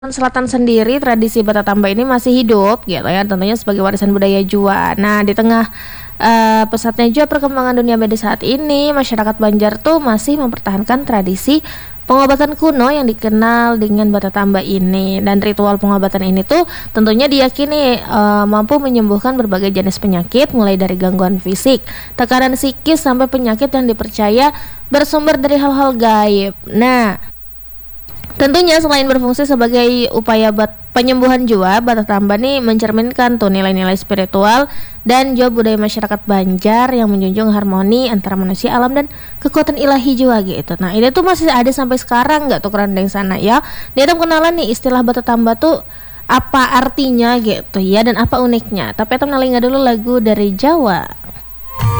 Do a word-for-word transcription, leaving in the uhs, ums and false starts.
Selatan sendiri tradisi Batatamba ini masih hidup gitu ya, tentunya sebagai warisan budaya Jawa. Nah, di tengah uh, pesatnya juga perkembangan dunia medis saat ini, masyarakat Banjar tuh masih mempertahankan tradisi pengobatan kuno yang dikenal dengan Batatamba ini. Dan ritual pengobatan ini tuh tentunya diyakini uh, mampu menyembuhkan berbagai jenis penyakit, mulai dari gangguan fisik, tekanan psikis, sampai penyakit yang dipercaya bersumber dari hal-hal gaib. Nah, tentunya selain berfungsi sebagai upaya bat penyembuhan jiwa, Batatamba nih mencerminkan tuh nilai-nilai spiritual dan juga budaya masyarakat Banjar yang menjunjung harmoni antara manusia, alam, dan kekuatan ilahi jiwa gitu. Nah, ini tuh masih ada sampai sekarang nggak tuh kerandeng sana ya. Dia tuh kenalan nih istilah Batatamba tuh apa artinya gitu ya, dan apa uniknya. Tapi kita ngelinga dulu lagu dari Jawa.